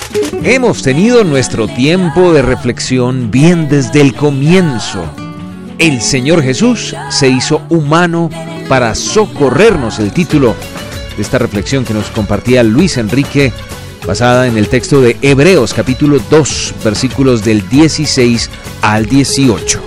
Hemos tenido nuestro tiempo de reflexión bien desde el comienzo. El Señor Jesús se hizo humano para socorrernos, el título de esta reflexión que nos compartía Luis Enrique, basada en el texto de Hebreos capítulo 2, versículos del 16 al 18.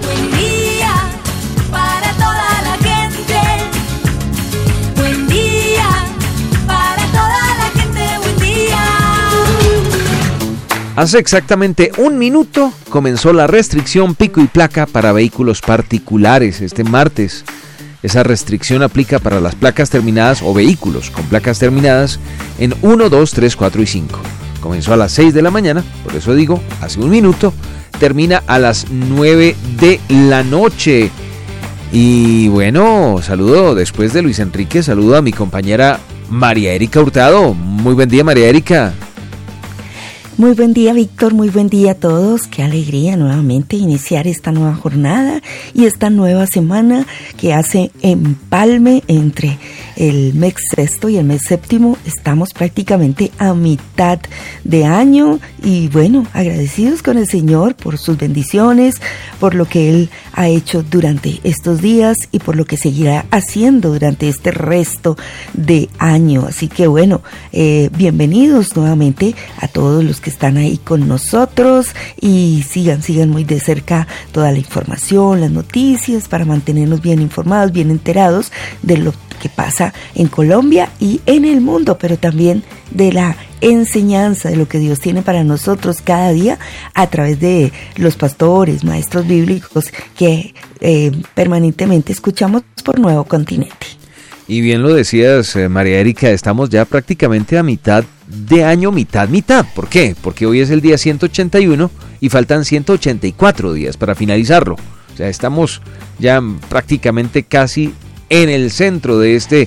Hace exactamente un minuto comenzó la restricción pico y placa para vehículos particulares este martes. Esa restricción aplica para las placas terminadas o vehículos con placas terminadas en 1, 2, 3, 4 y 5. Comenzó a las 6 de la mañana, por eso digo, hace un minuto, termina a las 9 de la noche. Y bueno, saludo después de Luis Enrique, saludo a mi compañera María Erika Hurtado. Muy buen día, María Erika. Muy buen día, Víctor, muy buen día a todos. Qué alegría nuevamente iniciar esta nueva jornada y esta nueva semana que hace empalme entre el mes sexto y el mes séptimo. Estamos prácticamente a mitad de año y bueno, agradecidos con el Señor por sus bendiciones, por lo que Él ha hecho durante estos días y por lo que seguirá haciendo durante este resto de año. Así que bueno, bienvenidos nuevamente a todos los que están ahí con nosotros y sigan muy de cerca toda la información, las noticias, para mantenernos bien informados, bien enterados de lo que pasa en Colombia y en el mundo, pero también de la enseñanza de lo que Dios tiene para nosotros cada día a través de los pastores, maestros bíblicos que permanentemente escuchamos por Nuevo Continente. Y bien lo decías, María Erika, estamos ya prácticamente a mitad de año, mitad. ¿Por qué? Porque hoy es el día 181 y faltan 184 días para finalizarlo. O sea, estamos ya prácticamente casi en el centro de este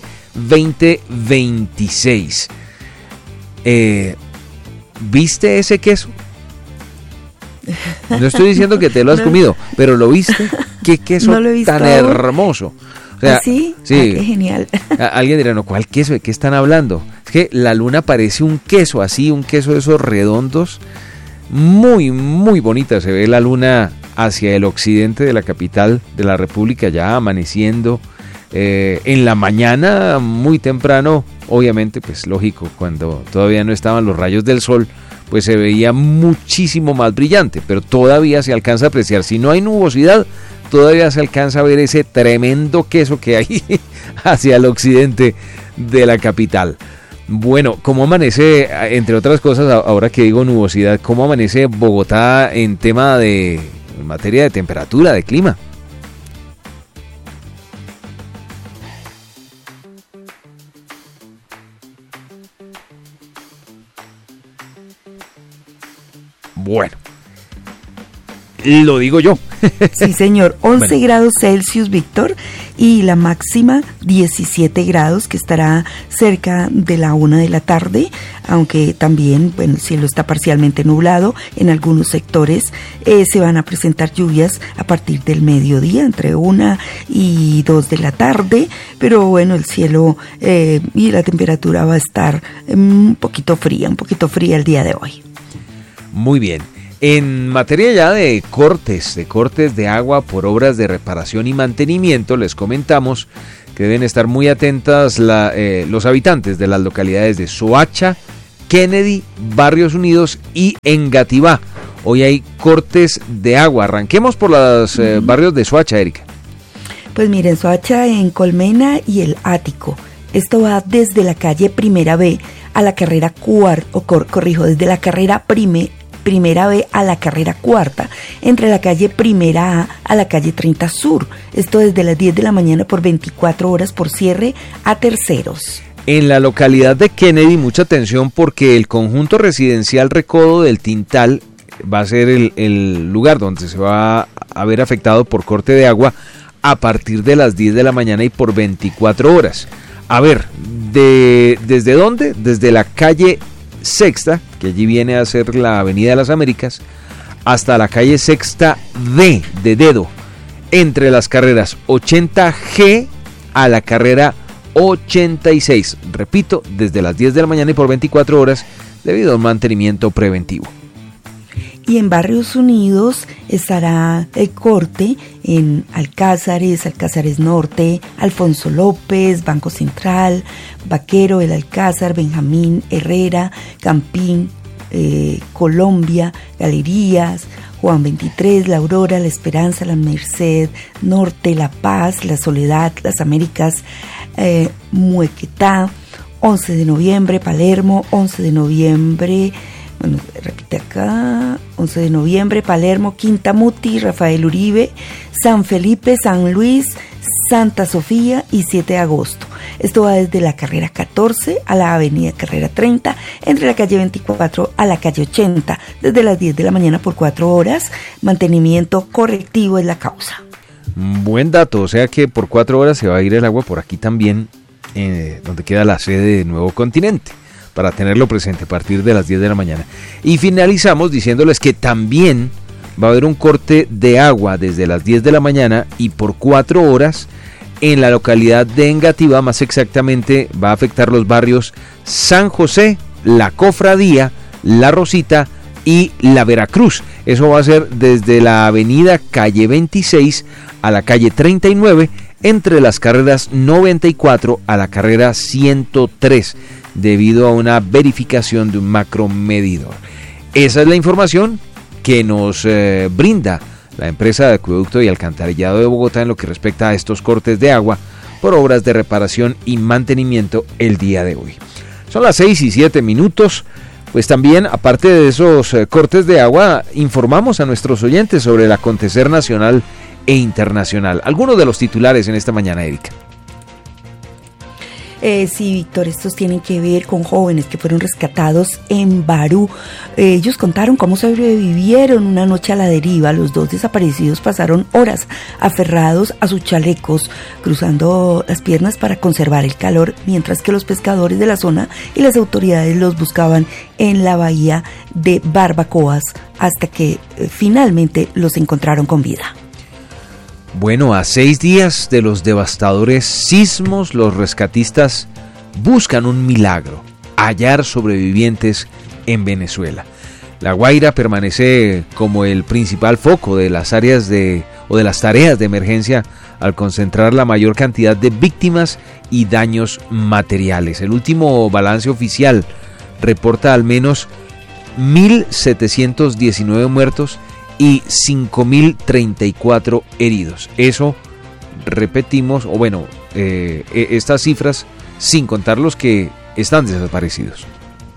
2026. ¿Viste ese queso? No estoy diciendo que te lo has comido, pero ¿lo viste? ¿Qué queso tan hermoso? O sea, ¿sí? Sí. Qué genial. Alguien dirá, no, ¿cuál queso? ¿De qué están hablando? Es que la luna parece un queso así, un queso de esos redondos. Muy, muy bonita se ve la luna hacia el occidente de la capital de la República, ya amaneciendo. En la mañana, muy temprano, obviamente, pues lógico, cuando todavía no estaban los rayos del sol, pues se veía muchísimo más brillante, pero todavía se alcanza a apreciar. Si no hay nubosidad, todavía se alcanza a ver ese tremendo queso que hay hacia el occidente de la capital. Bueno, ¿cómo amanece, entre otras cosas, ahora que digo nubosidad, cómo amanece Bogotá en materia de temperatura, de clima? Bueno, lo digo yo. Sí, señor, 11 grados Celsius, Víctor, y la máxima 17 grados, que estará cerca de la 1 de la tarde, aunque también, bueno, el cielo está parcialmente nublado. En algunos sectores se van a presentar lluvias a partir del mediodía, entre 1 y 2 de la tarde, pero bueno, el cielo y la temperatura va a estar un poquito fría el día de hoy. Muy bien. En materia ya de cortes de agua por obras de reparación y mantenimiento, les comentamos que deben estar muy atentas los habitantes de las localidades de Soacha, Kennedy, Barrios Unidos y Engativá. Hoy hay cortes de agua. Arranquemos por los barrios de Soacha, Erika. Pues miren, Soacha, en Colmena y el Ático. Esto va desde la calle Primera B a la carrera desde la carrera Primera B a la carrera Cuarta, entre la calle Primera A la calle 30 Sur. Esto desde las 10 de la mañana por 24 horas por cierre a terceros. En la localidad de Kennedy, mucha atención porque el conjunto residencial Recodo del Tintal va a ser el lugar donde se va a ver afectado por corte de agua a partir de las 10 de la mañana y por 24 horas. A ver, ¿desde dónde? Desde la calle Sexta, que allí viene a ser la Avenida de las Américas, hasta la calle Sexta D de Dedo, entre las carreras 80G a la carrera 86. Repito, desde las 10 de la mañana y por 24 horas, debido a un mantenimiento preventivo. Y en Barrios Unidos estará el corte en Alcázares, Alcázares Norte, Alfonso López, Banco Central, Vaquero, El Alcázar, Benjamín, Herrera, Campín, Colombia, Galerías, Juan 23, La Aurora, La Esperanza, La Merced, Norte, La Paz, La Soledad, Las Américas, Muequetá, 11 de noviembre, Palermo, 11 de noviembre, bueno, repite acá, 11 de noviembre, Palermo, Quinta Muti, Rafael Uribe, San Felipe, San Luis, Santa Sofía y 7 de agosto. Esto va desde la carrera 14 a la avenida carrera 30, entre la calle 24 a la calle 80, desde las 10 de la mañana por 4 horas. Mantenimiento correctivo es la causa. Buen dato, o sea que por 4 horas se va a ir el agua por aquí también, donde queda la sede de Nuevo Continente, para tenerlo presente a partir de las 10 de la mañana. Y finalizamos diciéndoles que también va a haber un corte de agua desde las 10 de la mañana y por 4 horas en la localidad de Engativá, más exactamente va a afectar los barrios San José, La Cofradía, La Rosita y La Veracruz. Eso va a ser desde la avenida calle 26 a la calle 39, entre las carreras 94 a la carrera 103, debido a una verificación de un macromedidor. Esa es la información que nos brinda la empresa de acueducto y alcantarillado de Bogotá en lo que respecta a estos cortes de agua por obras de reparación y mantenimiento el día de hoy. Son las 6:07. Pues también, aparte de esos cortes de agua, informamos a nuestros oyentes sobre el acontecer nacional e internacional. Algunos de los titulares en esta mañana, Erika. Sí, Víctor, estos tienen que ver con jóvenes que fueron rescatados en Barú. Ellos contaron cómo sobrevivieron una noche a la deriva. Los 2 desaparecidos pasaron horas aferrados a sus chalecos, cruzando las piernas para conservar el calor, mientras que los pescadores de la zona y las autoridades los buscaban en la bahía de Barbacoas, hasta que finalmente los encontraron con vida. Bueno, a 6 días de los devastadores sismos, los rescatistas buscan un milagro: hallar sobrevivientes en Venezuela. La Guaira permanece como el principal foco de las áreas de las tareas de emergencia, al concentrar la mayor cantidad de víctimas y daños materiales. El último balance oficial reporta al menos 1.719 muertos y 5.034 heridos. Eso, repetimos, estas cifras sin contar los que están desaparecidos.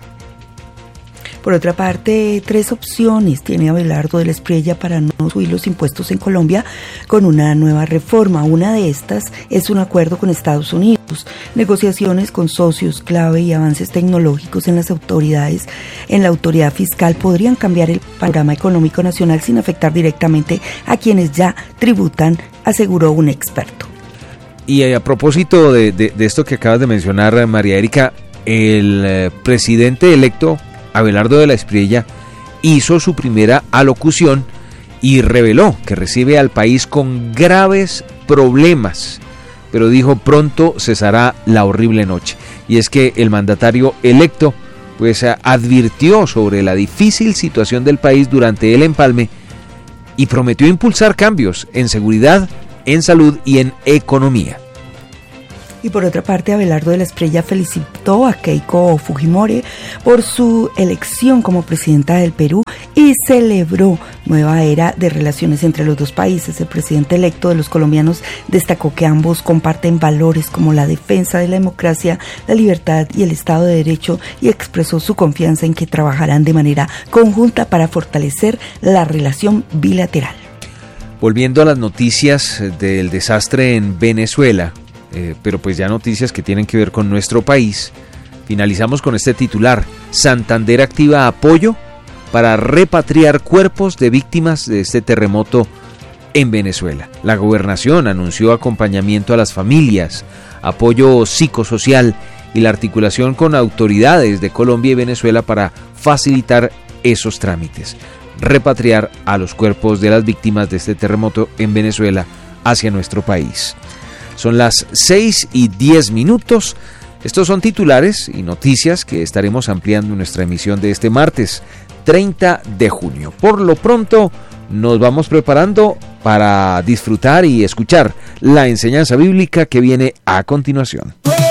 Por otra parte, 3 opciones tiene Abelardo de la Espriella para no subir los impuestos en Colombia con una nueva reforma. Una de estas es un acuerdo con Estados Unidos, negociaciones con socios clave y avances tecnológicos en las autoridades. En la autoridad fiscal podrían cambiar el panorama económico nacional sin afectar directamente a quienes ya tributan, aseguró un experto. Y a propósito de esto que acabas de mencionar, María Erika, el presidente electo Abelardo de la Espriella hizo su primera alocución y reveló que recibe al país con graves problemas, pero dijo pronto cesará la horrible noche. Y es que el mandatario electo pues advirtió sobre la difícil situación del país durante el empalme y prometió impulsar cambios en seguridad, en salud y en economía. Y por otra parte, Abelardo de la Espriella felicitó a Keiko Fujimori por su elección como presidenta del Perú y celebró nueva era de relaciones entre los dos países. El presidente electo de los colombianos destacó que ambos comparten valores como la defensa de la democracia, la libertad y el Estado de Derecho, y expresó su confianza en que trabajarán de manera conjunta para fortalecer la relación bilateral. Volviendo a las noticias del desastre en Venezuela, pero pues ya noticias que tienen que ver con nuestro país, finalizamos con este titular: Santander activa apoyo para repatriar cuerpos de víctimas de este terremoto en Venezuela. La gobernación anunció acompañamiento a las familias, apoyo psicosocial y la articulación con autoridades de Colombia y Venezuela para facilitar esos trámites, repatriar a los cuerpos de las víctimas de este terremoto en Venezuela hacia nuestro país. Son las 6:10. Estos son titulares y noticias que estaremos ampliando en nuestra emisión de este martes 30 de junio. Por lo pronto, nos vamos preparando para disfrutar y escuchar la enseñanza bíblica que viene a continuación.